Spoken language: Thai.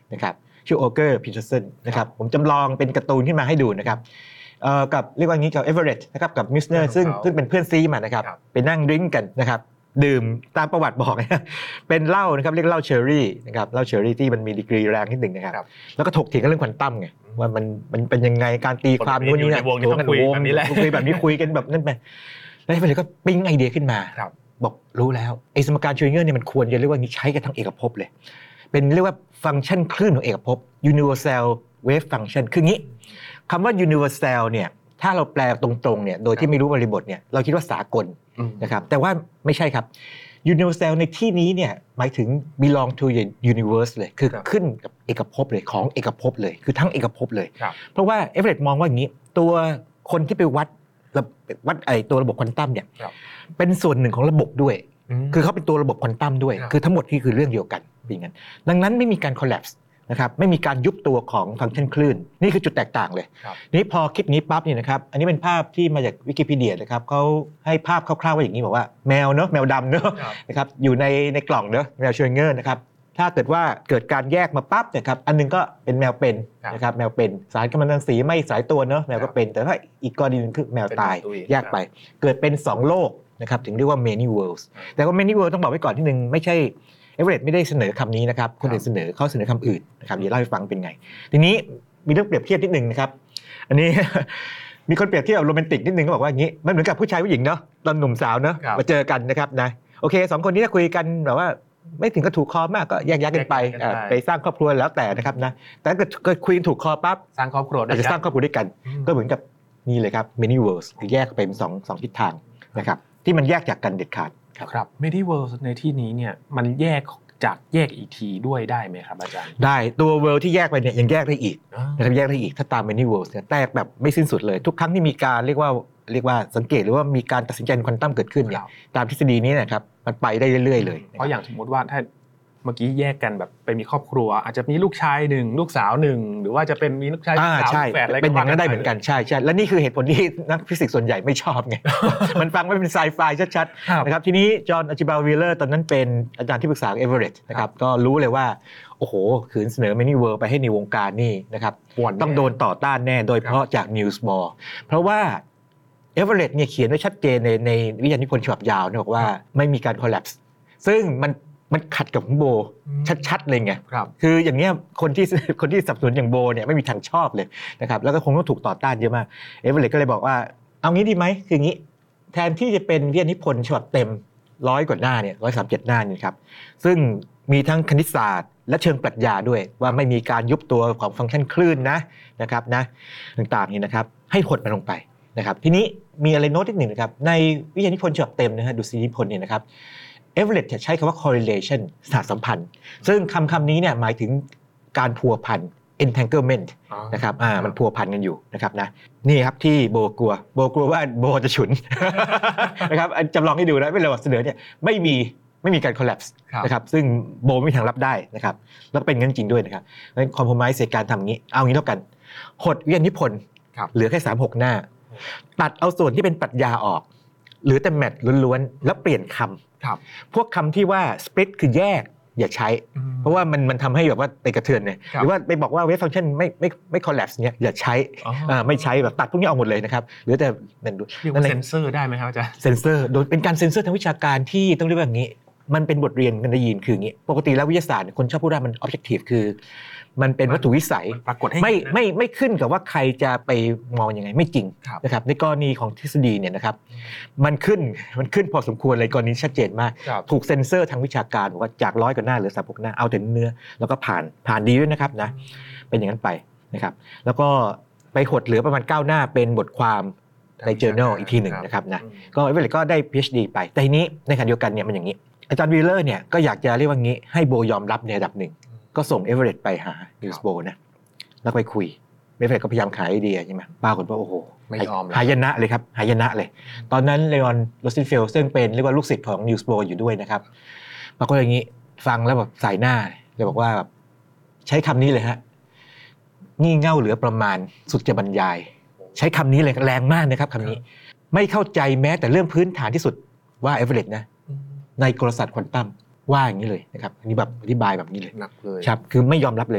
นะครับชื่อโอเกอร์พีเตอร์สันนะครับผมจำลองเป็นการ์ตูนขึ้นมาให้ดูนะครับกับเรียกว่างี้กับเอเวอเรตต์นะครับกับมิสเนอร์ซึ่งเป็นเพื่อนซีมานะครับไปนั่งดริ้งกันนะครับดื่มตามประวัติบอกนะเป็นเหล้านะครับเรียกเหล้าเชอร์รี่นะครับเหล้าเชอร์รี่ที่มันมีดีกรีแรงนิดหนึ่งนะครับแล้วก็ถกเถียงกันเรื่องควอนตัมไงว่ามันเป็นยังไงการตีความนู้นนี่นะวงกันคุยแบบนี้แหละคุยแบบนี้คุยกันแบบนั้นไปแล้วเอเวอเรตต์ก็ปิ๊งไอเดียขึ้นมาบอกรู้แล้วไอ้สมการชูริงเกอร์เนี่ยมันควรจะเรียกว่านี้ใช้กันทั้งเอกภพเลยเป็นเรียกว่าฟังก์ชันคลื่นของเอกภพ universal wave function คืองี้คำว่า universal เนี่ยถ้าเราแปลตรงๆเนี่ยโดยที่ไม่รู้บริบทเนี่ยเราคิดว่าสากลนะครับแต่ว่าไม่ใช่ครับ universal ในที่นี้เนี่ยหมายถึง belong to the universe เลยคือขึ้นกับเอกภพเลยของเอกภพเลยคือทั้งเอกภพเลยเพราะว่าเอเวอเรตต์มองว่าอย่างนี้ตัวคนที่ไปวัดไอ้ตัวระบบควอนตัมเนี่ยเป็นส่วนหนึ่งของระบบด้วยคือเขาเป็นตัวระบบควอนตัมด้วยคือทั้งหมดที่คือเรื่องเดียวกันเป็นอย่างนั้นดังนั้นไม่มีการ collapse นะครับไม่มีการยุบตัวของฟังก์ชันคลื่นนี่คือจุดแตกต่างเลยนี่พอคลิปนี้ปั๊บเนี่ยนะครับอันนี้เป็นภาพที่มาจากวิกิพีเดียนะครับเขาให้ภาพคร่าวๆว่าอย่างนี้บอกว่าแมวเนอะแมวดำเนอะนะครับอยู่ในกล่องเนอะแมวชูริงเกอร์นะครับถ้าเกิดว่าเกิดการแยกมาปั๊บเนี่ยครับอันนึงก็เป็นแมวเป็นนะครับแมวเป็นสารกัมมันตรังสีไม่สายตัวเนอะแมวก็เป็นแต่ถ้าอีกกรณีนึงคือแมวตายแยกไปเกิดเป็น2โลกนะครับถึงเรียกว่า many worlds แต่ว่า many worlds ต้องบอกไว้ก่อนที่นึงไม่ใช่เอเวอเรตต์ไม่ได้เสนอคำนี้นะครับคนอื่นเสนอเขาเสนอคำอื่นนะครับเดี๋ยวเล่าให้ฟังเป็นไงทีนี้มีเรื่องเปรียบเทียบนิดนึงนะครับอันนี้ มีคนเปรียบเทียบแบบโรแมนติกนิดนึงก็บอกว่าอย่างนี้มันเหมือนกับผู้ชายผู้หญิงเนาะตอนหนุ่มสาวเนาะมาเจอกันนะครับนะโอเค2คนนี้คุยกันแบบว่าไม่ถึงกับถูกคอมากก็แยกย้ายกันไปสร้างครอบครัวแล้วแต่นะครับนะแต่ถ้าเกิดคุยกันถูกคอปั๊บสร้างครอบครัวอาจจะสร้างครอบครัวด้วยกันก็เหมือนกับนี่เลยครับ many worlds คือแยกไปเป็น2ทิศทางนะครับที่มันแยกจากกันเด็ดขาดครับ many worlds ในที่นี้เนี่ยมันแยกจากแยกอีกทีด้วยได้ไหมครับอาจารย์ได้ตัว world ที่แยกไปเนี่ยยังแยกได้อีกนะครับแยกได้อีกถ้าตาม many worlds เนี่ยแตกแบบไม่สิ้นสุดเลยทุกครั้งที่มีการเรียกว่าสังเกตหรือว่ามีการตัดสินใจควอนตัมเกิดขึ้นเนี่ยตามทฤษฎีนี้นะครับมันไปได้เรื่อยๆเลยเพราะอย่างสมมติว่าถ้าเมื่อกี้แยกกันแบบไปมีครอบครัวอาจจะมีลูกชาย1ลูกสาว1หรือว่าจะเป็นมีลูกชายสาวแฝดอะไรเป็นอย่างนั้นได้เหมือนกันใช่และนี่คือเหตุผลที่นักฟิสิกส์ส่วนใหญ่ไม่ชอบไง มันฟังไม่เป็นไซไฟชัดๆนะครับทีนี้จอห์นอาร์ชิบัลด์วีเลอร์ตอนนั้นเป็นอาจารย์ที่ปรึกษาเอเวอเรตต์นะครับก็รู้เลยว่าโอ้โหขืนเสนอ many world ไปให้ในวงการนี่นะครับต้องโดนต่อต้านแน่โดยเฉพาะจากนิวส์บอลเพราะว่าเอเวอเรตต์เนี่ยเขียนไว้ชัดเจนในวิทยานิพนธ์ฉบับยาวเนี่ยบอกว่าไม่มีการ collapse ซึ่งมันขัดกับโบชัดๆเลยไงคืออย่างเงี้ยคนที่สับสนอย่างโบเนี่ยไม่มีทางชอบเลยนะครับแล้วก็คงต้องถูกต่อต้านเยอะมากเอเวอเรตต์ก็เลยบอกว่าเอางี้ดีไหมคืออย่างงี้แทนที่จะเป็นวิทยานิพนธ์ฉบับเต็ม100 กว่าหน้าเนี่ย137 หน้านี่ครับซึ่งมีทั้งคณิตศาสตร์และเชิงปรัชญาด้วยว่าไม่มีการยุบตัวของฟังก์ชันคลื่นนะครับนะต่างๆนี่นะครับให้หดมันลงไปนะครับทีนี้มีอะไรโน้ตนิดหนึ่งนะครับในวิทยานิพนธ์ฉบับเต็มนะฮะดุษฎีนิพนธ์เนี่ยนะครับเอเวอเรตต์ใช้คำว่า correlation สหสัมพันธ์ซึ่งคำนี้เนี่ยหมายถึงการพัวพัน entanglement นะครับมันพัวพันกันอยู่นะครับนะนี่ครับที่โบกลัวว่าโบจะฉุน นะครับจำลองให้ดูนะเวลาเสนอเนี่ยไม่มีการ collapse นะครับซึ่งโบไม่มีทางรับได้นะครับแล้วเป็นงั้นจริงด้วยนะครับงั้น compromise ในการทำงี้เอางี้เท่ากันหดวิทยานิพนธ์เหลือแค่3-6 หน้าตัดเอาส่วนที่เป็นปรัชญาออกเหลือแต่แมทล้วนๆแล้วเปลี่ยนคำพวกคำที่ว่า split คือแยกอย่าใช้เพราะว่ามันทำให้แบบว่าไปกระเทือนเนี่ยหรือว่าไปบอกว่า wave function ไม่ collapse เนี่ยอย่าใช้ไม่ใช้แบบตัดพวกนี้ออกหมดเลยนะครับหรือแต่นั่นดูเซนเซอร์ได้ไหมครับอาจารย์เซนเซอร์โดยเป็นการเซนเซอร์ทางวิชาการที่ต้องเรียกว่าอย่างนี้มันเป็นบทเรียนกันได้ยินคืออย่างนี้ปกติแล้ววิทยาศาสตร์คนชอบพูดว่ามัน objective คือมันเป็นวัตถุวิสัยปรากฏให้ไม่ขึ้นกับว่าใครจะไปมองยังไงไม่จริงนะครับในกรณีของทฤษฎีเนี่ยนะครับมันขึ้นพอสมควรเลยกรณีชัดเจนมากถูกเซ็นเซอร์ทางวิชาการบอกว่าจาก100 กว่าหน้าเหลือ36 หน้าเอาแต่เนื้อแล้วก็ผ่านดีด้วยนะครับนะเป็นอย่างนั้นไปนะครับแล้วก็ไปหดเหลือประมาณ9 หน้าเป็นบทความใน journal อีกทีหนึ่งนะครับนะก็เอเวอเรตต์ก็ได้ PhD ไปแต่ทีนี้ในขณะเดียวกันเนี่ยมันอย่างนี้อาจารย์วีเลอร์เนี่ยก็อยากจะเรียกว่างี้ให้โบยอมรับในระดับหนึ่งก็ส่งเอเวอเรตต์ไปหานิวส์โบนะแล้วไปคุยเอเวอเรตต์ก็พยายามขายไอเดียใช่ไหมปรากฏว่าโอ้โหไม่ยอมหายนะเลยครับหายนะเลยตอนนั้นเลออนโรเซนเฟลด์ซึ่งเป็นเรียกว่าลูกศิษย์ของนิวส์โบอยู่ด้วยนะครับปรากฏอย่างนี้ฟังแล้วแบบสายหน้าเลยบอกว่าใช้คำนี้เลยฮะงี่เง่าเหลือประมาณสุดจะบรรยายใช้คำนี้เลยแรงมากนะครับคำนี้ไม่เข้าใจแม้แต่เรื่องพื้นฐานที่สุดว่าเอเวอเรตต์นะในกลศาสตร์ควอนตัมว่าอย่างนี้เลยนะครับอันนี้แบบอธิบายแบบนี้เลยหนักเลยครับคือไม่ยอมรับเลย